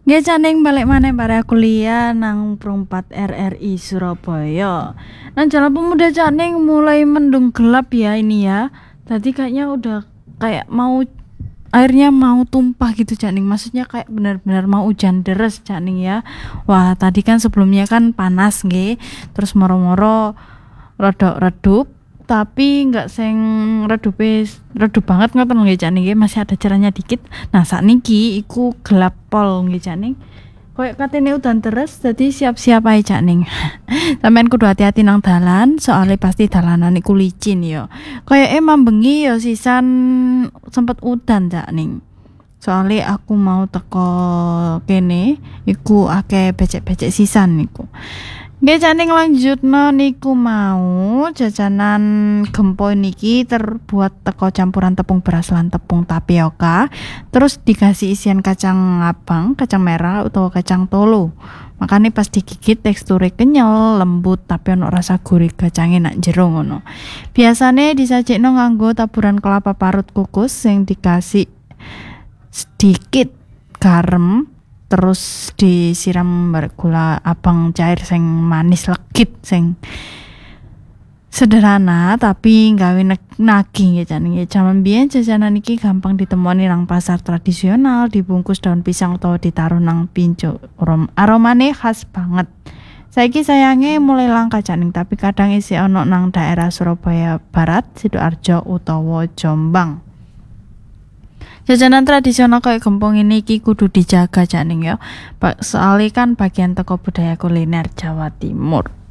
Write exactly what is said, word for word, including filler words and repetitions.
Nggih Caning balik maneh bare kuliah nang Prumpat R R I Surabaya. Nang Jalan Pemuda Caning mulai mendung gelap ya ini ya. Tadi kayaknya udah kayak mau airnya mau tumpah gitu Caning. Maksudnya kayak benar-benar mau hujan deres Caning ya. Wah, tadi kan sebelumnya kan panas nggih. Terus moro-moro rodok redup tapi nggak sing redupe redup banget ngoten nggih Caning nggih, masih ada cerahnya dikit. Nah sakniki iku gelap pol nggih Caning, koyo katene udan terus dadi siap-siap ae Caning. Sampeyan kudu hati-hati nang dalan soalnya pasti dalanan iku licin ya, koyoke mambengi ya sisan sempet udan Caning. Soalnya aku mau teko kene iku akeh becek-becek sisan niku. Nggih Caning lanjutno niku mau jajanan gempo niki terbuat teko campuran tepung beras lan tepung tapioka, terus dikasih isian kacang abang, kacang merah utawa kacang tolo. Makanya pas digigit teksturnya kenyal, lembut tapi ono rasa gurih kacangnya nak jero ngono. Biasane disajekno nganggo taburan kelapa parut kukus yang dikasih sedikit garam, terus disiram gula abang cair sing manis legit sing sederhana tapi gawe nagih ya Caning. Jaman biyen jajanan iki gampang ditemoni nang pasar tradisional, dibungkus daun pisang utawa ditaruh nang pinco. Aromane khas banget. Saiki sayange mulai langka Caning, tapi kadang isi ono nang daerah Surabaya Barat, Sidoarjo utawa Jombang. Jajanan tradisional kayak gempong ini iki kudu dijaga Caning ya. Soalnya kan bagian teko budaya kuliner Jawa Timur.